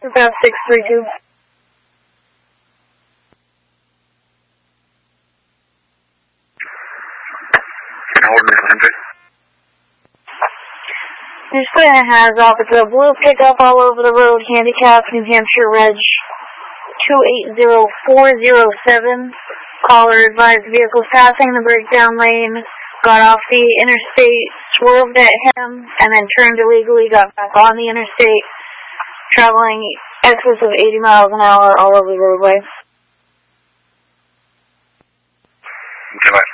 About 632. You're splitting a has off. It's a blue pickup all over the road, handicapped, New Hampshire Reg 280407. Caller advised vehicles passing the breakdown lane, got off the interstate, swerved at him, and then turned illegally, got back on the interstate, traveling excess of 80 miles an hour all over the roadway. Okay,